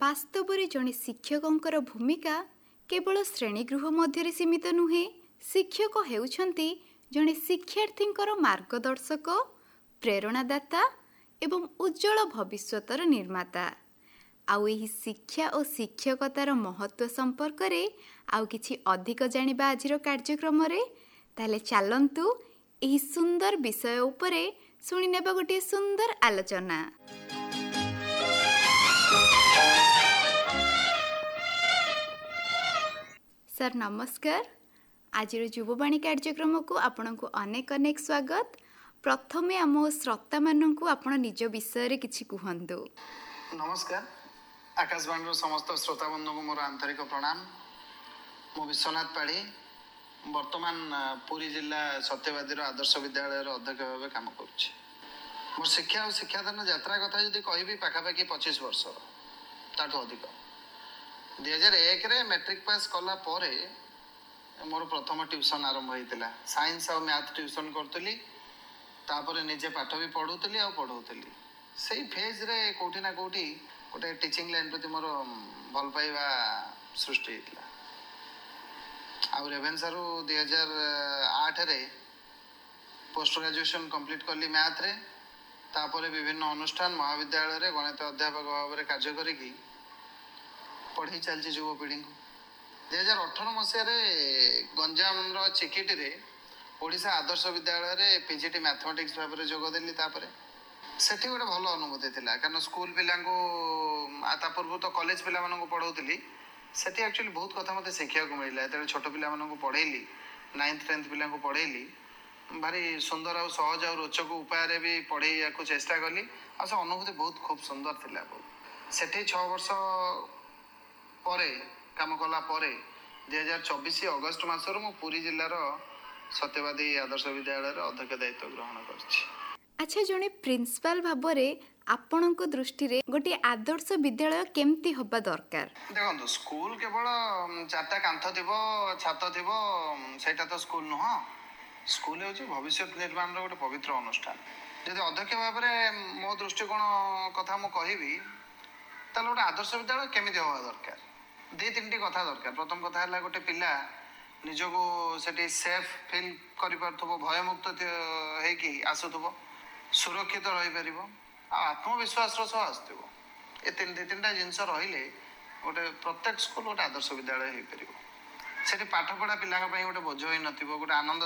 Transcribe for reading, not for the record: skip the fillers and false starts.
ବାସ୍ତବରେ ଜଣେ ଶିକ୍ଷକଙ୍କର ଭୂମିକା କେବଳ ଶ୍ରେଣୀଗୃହ ମଧ୍ୟରେ ସୀମିତ ନୁହେଁ। ଶିକ୍ଷକ ହେଉଛନ୍ତି ଜଣେ ଶିକ୍ଷାର୍ଥୀଙ୍କର ମାର୍ଗଦର୍ଶକ, ପ୍ରେରଣାଦାତା ଏବଂ ଉଜ୍ଜଳ ଭବିଷ୍ୟତର ନିର୍ମାତା। ଆଉ ଏହି ଶିକ୍ଷା ଓ ଶିକ୍ଷକତାର ମହତ୍ତ୍ୱ ସମ୍ପର୍କରେ ଆଉ କିଛି ଅଧିକ ଜାଣିବା ଆଜିର କାର୍ଯ୍ୟକ୍ରମରେ। ତାହେଲେ ଚାଲନ୍ତୁ ଏହି ସୁନ୍ଦର ବିଷୟ ଉପରେ ଶୁଣିନେବା ଗୋଟିଏ ସୁନ୍ଦର ଆଲୋଚନା। ସାର୍ ନମସ୍କାର। ଆଜିର ଯୁବବାଣୀ କାର୍ଯ୍ୟକ୍ରମକୁ ଆପଣଙ୍କୁ ଅନେକ ଅନେକ ସ୍ୱାଗତ। ପ୍ରଥମେ ଆମ ଶ୍ରୋତାମାନଙ୍କୁ ଆପଣ ନିଜ ବିଷୟରେ କିଛି କୁହନ୍ତୁ। ନମସ୍କାର। ଆକାଶବାଣୀର ସମସ୍ତ ଶ୍ରୋତାବନ୍ଧୁଙ୍କୁ ମୋର ଆନ୍ତରିକ ପ୍ରଣାମ। ମୁଁ ବିଶ୍ୱନାଥ ପାଢ଼ୀ, ବର୍ତ୍ତମାନ ପୁରୀ ଜିଲ୍ଲା ସତ୍ୟବାଦୀର ଆଦର୍ଶ ବିଦ୍ୟାଳୟର ଅଧ୍ୟକ୍ଷ ଭାବେ କାମ କରୁଛି। ମୋର ଶିକ୍ଷା ଓ ଶିକ୍ଷାଦାନ ଯାତ୍ରା କଥା ଯଦି କହିବି, ପାଖାପାଖି 25 ବର୍ଷ, ତାଠୁ ଅଧିକ। 2001ରେ ମ୍ୟାଟ୍ରିକ୍ ପାସ୍ କଲା ପରେ ମୋର ପ୍ରଥମ ଟ୍ୟୁସନ୍ ଆରମ୍ଭ ହୋଇଥିଲା। ସାଇନ୍ସ ଆଉ ମ୍ୟାଥ୍ ଟ୍ୟୁସନ୍ କରୁଥିଲି, ତାପରେ ନିଜେ ପାଠ ବି ପଢ଼ୁଥିଲି ଆଉ ପଢ଼ଉଥିଲି। ସେଇ ଫେଜ୍ରେ କେଉଁଠି ନା କେଉଁଠି ଗୋଟେ ଟିଚିଂ ଲାଇନ୍ ପ୍ରତି ମୋର ଭଲ ପାଇବା ସୃଷ୍ଟି ହେଇଥିଲା। ଆଉ ରେଭେନ୍ସାରୁ 2008ରେ ପୋଷ୍ଟ ଗ୍ରାଜୁଏସନ୍ କମ୍ପ୍ଲିଟ୍ କଲି ମ୍ୟାଥ୍ରେ। ତାପରେ ବିଭିନ୍ନ ଅନୁଷ୍ଠାନ ମହାବିଦ୍ୟାଳୟରେ ଗଣିତ ଅଧ୍ୟାପକ ଭାବରେ କାର୍ଯ୍ୟ କରିକି ପଢ଼େଇ ଚାଲିଛି ଯୁବପିଢ଼ିଙ୍କୁ। 2018 ମସିହାରେ ଗଞ୍ଜାମର ଚିକିଟିରେ ଓଡ଼ିଶା ଆଦର୍ଶ ବିଦ୍ୟାଳୟରେ PGT ମ୍ୟାଥମେଟିକ୍ସ ଭାବରେ ଯୋଗ ଦେଲି। ତାପରେ ସେଠି ଗୋଟେ ଭଲ ଅନୁଭୂତି ଥିଲା, କାରଣ ସ୍କୁଲ ପିଲାଙ୍କୁ ତା ପୂର୍ବରୁ ତ କଲେଜ ପିଲାମାନଙ୍କୁ ପଢ଼ଉଥିଲି। ସେଠି ଆକ୍ଚୁଆଲି ବହୁତ କଥା ମୋତେ ଶିଖିବାକୁ ମିଳିଲା। ଯେତେବେଳେ ଛୋଟ ପିଲାମାନଙ୍କୁ ପଢ଼େଇଲି, 9th 10th ପିଲାଙ୍କୁ ପଢ଼େଇଲି, ଭାରି ସୁନ୍ଦର ଆଉ ସହଜ ଆଉ ରୋଚକ ଉପାୟରେ ବି ପଢ଼େଇବାକୁ ଚେଷ୍ଟା କଲି। ଆଉ ସେ ଅନୁଭୂତି ବହୁତ ଖୁବ୍ ସୁନ୍ଦର ଥିଲା। ସେଠି 6 ବର୍ଷ ପରେ କାମ କଲା ପରେ 2024 ଅଗଷ୍ଟ ମାସରୁ ମୁଁ ପୁରୀ ଜିଲ୍ଲାର ସତ୍ୟବାଦୀ ଆଦର୍ଶ ବିଦ୍ୟାଳୟର ଅଧ୍ୟକ୍ଷ ଦାୟିତ୍ୱ ଗ୍ରହଣ କରିଛି। ଆଚ୍ଛା, ଜଣେ ପ୍ରିନ୍ସିପାଲ ଭାବରେ ଆପଣଙ୍କ ଦୃଷ୍ଟିରେ ଗୋଟିଏ ଆଦର୍ଶ ବିଦ୍ୟାଳୟ କେମିତି ହେବା ଦରକାର? ଦେଖନ୍ତୁ, ସ୍କୁଲ କେବଳ 4ଟା କାନ୍ଥ ଥିବ, ଛାତ ଥିବ, ସେଇଟା ତ ସ୍କୁଲ ନୁହଁ। ସ୍କୁଲ ହେଉଛି ଭବିଷ୍ୟତ ନିର୍ମାଣର ଗୋଟେ ପବିତ୍ର ଅନୁଷ୍ଠାନ। ଯଦି ଅଧ୍ୟକ୍ଷ ଭାବରେ ମୋ ଦୃଷ୍ଟିକୋଣ କଥା ମୁଁ କହିବି, ତାହେଲେ ଗୋଟେ ଆଦର୍ଶ ବିଦ୍ୟାଳୟ କେମିତି ହେବା ଦରକାର, 2-3ଟି କଥା ଦରକାର। ପ୍ରଥମ କଥା ହେଲା, ଗୋଟେ ପିଲା ନିଜକୁ ସେଠି ସେଫ୍ ଫିଲ୍ କରିପାରୁଥିବ, ଭୟମୁକ୍ତ ହେଇକି ଆସୁଥିବ, ସୁରକ୍ଷିତ ରହିପାରିବ ଆଉ ଆତ୍ମବିଶ୍ୱାସର ସହ ଆସୁଥିବ। ଏ 2-3ଟା ଜିନିଷ ରହିଲେ ଗୋଟେ ପ୍ରତ୍ୟେକ ସ୍କୁଲ ଗୋଟେ ଆଦର୍ଶ ବିଦ୍ୟାଳୟ ହେଇପାରିବ। ସେଠି ପାଠପଢ଼ା ପିଲାଙ୍କ ପାଇଁ ଗୋଟେ ବୋଝ ହୋଇନଥିବ, ଗୋଟେ ଆନନ୍ଦ